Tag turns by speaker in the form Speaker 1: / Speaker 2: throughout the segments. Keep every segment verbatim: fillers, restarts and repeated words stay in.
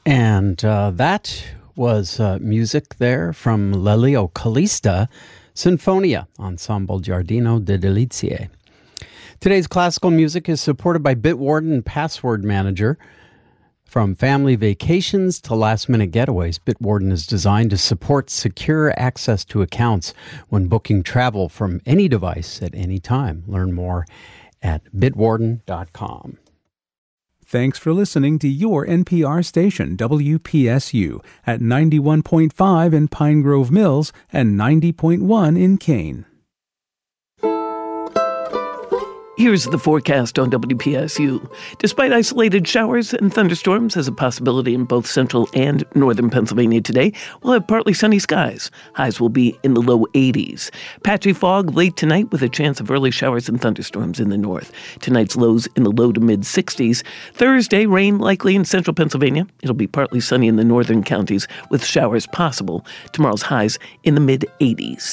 Speaker 1: And uh, that was uh, music there from Lelio Calista, Sinfonia, Ensemble Giardino de Delizie. Today's classical music is supported by Bitwarden Password Manager. From family vacations to last-minute getaways, Bitwarden is designed to support secure access to accounts when booking travel from any device at any time. Learn more at bitwarden dot com.
Speaker 2: Thanks for listening to your N P R station, W P S U, at ninety-one point five in Pine Grove Mills and ninety point one in Kane.
Speaker 3: Here's the forecast on W P S U. Despite isolated showers and thunderstorms as a possibility in both central and northern Pennsylvania today, we'll have partly sunny skies. Highs will be in the low eighties. Patchy fog late tonight with a chance of early showers and thunderstorms in the north. Tonight's lows in the low to mid sixties. Thursday, rain likely in central Pennsylvania. It'll be partly sunny in the northern counties with showers possible. Tomorrow's highs in the mid eighties.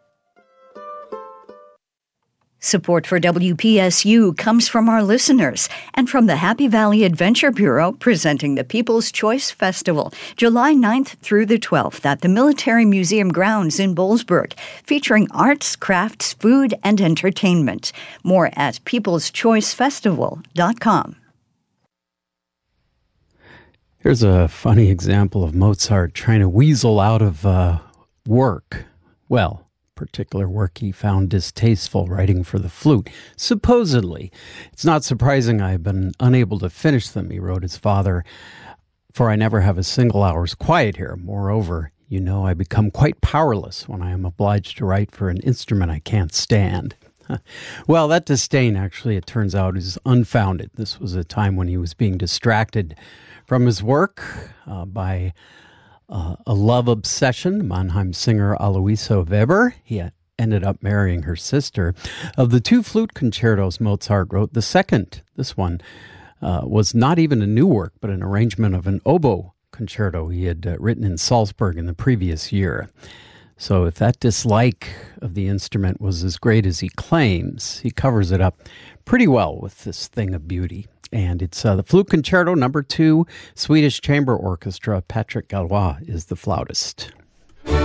Speaker 4: Support for W P S U comes from our listeners and from the Happy Valley Adventure Bureau presenting the People's Choice Festival, July ninth through the twelfth at the Military Museum grounds in Boalsburg, featuring arts, crafts, food, and entertainment. More at peoples choice festival dot com.
Speaker 1: Here's a funny example of Mozart trying to weasel out of uh, work. Well, particular work he found distasteful, writing for the flute. Supposedly, it's not surprising I have been unable to finish them, he wrote his father, for I never have a single hour's quiet here. Moreover, you know, I become quite powerless when I am obliged to write for an instrument I can't stand. Well, that disdain, actually, it turns out, is unfounded. This was a time when he was being distracted from his work uh, by Uh, a love obsession, Mannheim singer Aloysia Weber. He ended up marrying her sister. Of the two flute concertos Mozart wrote, the second, this one, uh, was not even a new work, but an arrangement of an oboe concerto he had uh, written in Salzburg in the previous year. So if that dislike of the instrument was as great as he claims, he covers it up pretty well with this thing of beauty. And it's uh, the Flute Concerto number two, Swedish Chamber Orchestra. Patrick Galois is the flautist.